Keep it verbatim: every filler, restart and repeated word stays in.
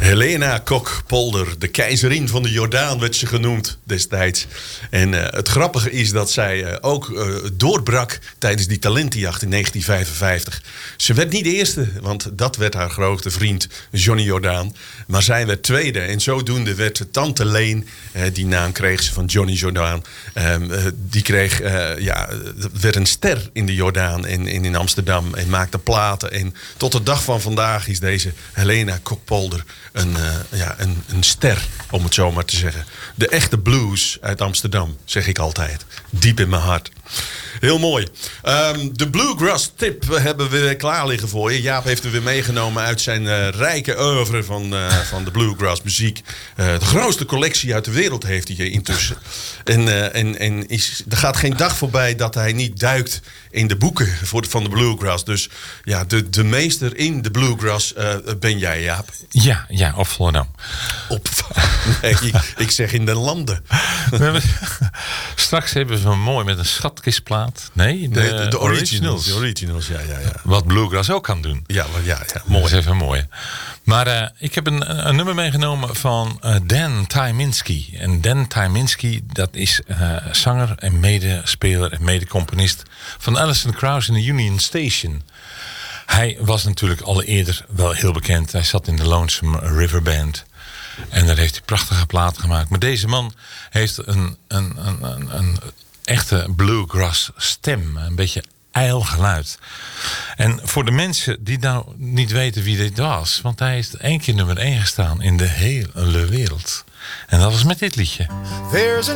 Helena Kok-Polder, de keizerin van de Jordaan werd ze genoemd destijds. En uh, het grappige is dat zij uh, ook uh, doorbrak tijdens die talentenjacht in negentien vijfenvijftig. Ze werd niet de eerste, want dat werd haar grote vriend Johnny Jordaan. Maar zij werd tweede en zodoende werd Tante Leen, uh, die naam kreeg ze van Johnny Jordaan. Uh, die kreeg, uh, ja, werd een ster in de Jordaan en, en in Amsterdam en maakte platen. En tot de dag van vandaag is deze Helena Kok-Polder Een, uh, ja, een, een ster, om het zo maar te zeggen. De echte blues uit Amsterdam, zeg ik altijd. Diep in mijn hart. Heel mooi. Um, de Bluegrass tip hebben we weer klaar liggen voor je. Jaap heeft er weer meegenomen uit zijn uh, rijke oeuvre van, uh, van de Bluegrass muziek. Uh, de grootste collectie uit de wereld heeft hij intussen. En, uh, en, en is, er gaat geen dag voorbij dat hij niet duikt in de boeken voor de, van de Bluegrass. Dus ja, de, de meester in de Bluegrass uh, ben jij, Jaap. Ja, ja, op Volendam. Op, nee, ik, ik zeg in de landen. We hebben, straks hebben we een mooi met een schatkistplaat. Nee, de, nee, de, de originals. originals. De originals, ja, ja, ja. Wat Bluegrass ook kan doen. Ja, ja, ja, mooi. Dat is even mooi. Maar uh, ik heb een, een nummer meegenomen van uh, Dan Tyminski. En Dan Tyminski, dat is uh, zanger en medespeler en medecomponist van Alison Krauss in de Union Station. Hij was natuurlijk al eerder wel heel bekend. Hij zat in de Lonesome River Band. En daar heeft hij prachtige platen gemaakt. Maar deze man heeft een, een, een, een, een echte bluegrass stem. Een beetje ijl geluid. En voor de mensen die nou niet weten wie dit was. Want hij is één keer nummer één gestaan in de hele wereld. En dat was met dit liedje. There's a